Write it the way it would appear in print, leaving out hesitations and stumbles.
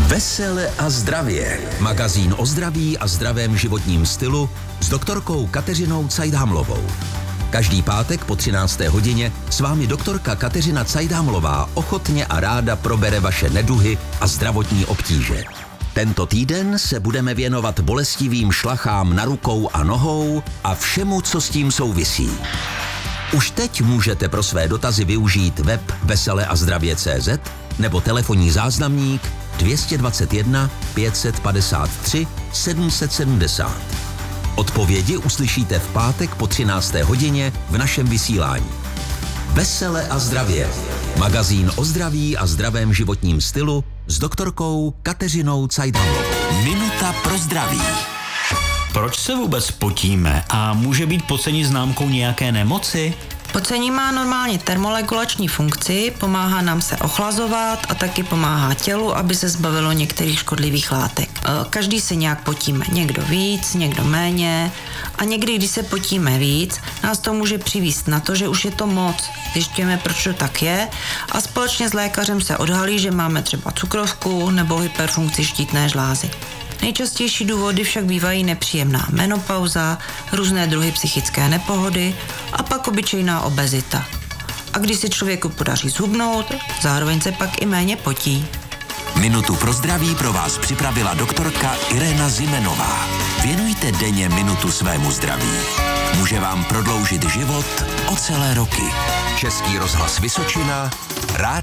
Vesele a zdravě. Magazín o zdraví a zdravém životním stylu s doktorkou Kateřinou Cajdhamlovou. Každý pátek po 13. hodině s vámi doktorka Kateřina Cajdhamlová ochotně a ráda probere vaše neduhy a zdravotní obtíže. Tento týden se budeme věnovat bolestivým šlachám na rukou a nohou a všemu, co s tím souvisí. Už teď můžete pro své dotazy využít web veseleazdravě.cz nebo telefonní záznamník 221 553 770. Odpovědi uslyšíte v pátek po 13. hodině v našem vysílání. Vesele a zdravě. Magazín o zdraví a zdravém životním stylu s doktorkou Kateřinou Cajdhamlovou. Minuta pro zdraví. Proč se vůbec potíme a může být pocení známkou nějaké nemoci? Pocení má normálně termoregulační funkci, pomáhá nám se ochlazovat a taky pomáhá tělu, aby se zbavilo některých škodlivých látek. Každý se nějak potíme, někdo víc, někdo méně a někdy, když se potíme víc, nás to může přivést na to, že už je to moc. Zjišťujeme, proč to tak je a společně s lékařem se odhalí, že máme třeba cukrovku nebo hyperfunkci štítné žlázy. Nejčastější důvody však bývají nepříjemná menopauza, různé druhy psychické nepohody a pak obyčejná obezita. A když se člověku podaří zhubnout, zároveň se pak i méně potí. Minutu pro zdraví pro vás připravila doktorka Irena Zimenová. Věnujte denně minutu svému zdraví. Může vám prodloužit život o celé roky. Český rozhlas Vysočina, Rádio